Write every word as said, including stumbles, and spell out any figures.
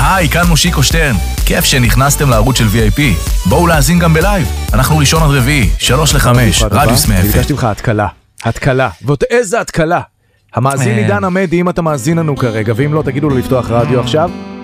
היי, כאן מושיקו שטרן. כיף שנכנסתם לערוץ של וי איי פי. בואו להאזין גם בלייב. אנחנו ראשון עד רביעי, שלוש לחמש, רדיו סמאפי. ביקשתי לך התקלה, התקלה. ועוד איזה התקלה. המאזין עידן עמדי, אם אתה מאזין לנו כרגע, ואם לא, תגידו לו לפתוח רדיו עכשיו.